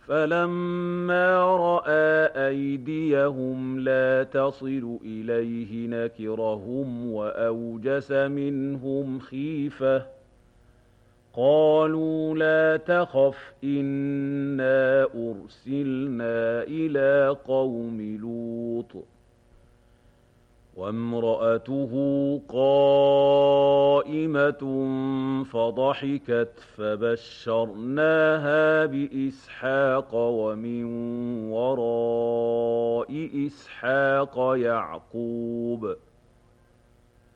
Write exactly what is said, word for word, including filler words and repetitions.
فَلَمَّا رَأَىٰ أَيْدِيَهُمْ لَا تَصِلُ إِلَيْهِ نَكِرَهُمْ وَأَوْجَسَ مِنْهُمْ خِيفَةً ۚ قَالُوا لَا تَخَفْ إِنَّا أُرْسِلْنَا إِلَىٰ قَوْمِ لُوطٍ وَامْرَأَتُهُ قَائِمَةٌ فَضَحِكَتْ فَبَشَّرْنَاهَا بِإِسْحَاقَ وَمِن وَرَاءِ إِسْحَاقَ يَعْقُوبَ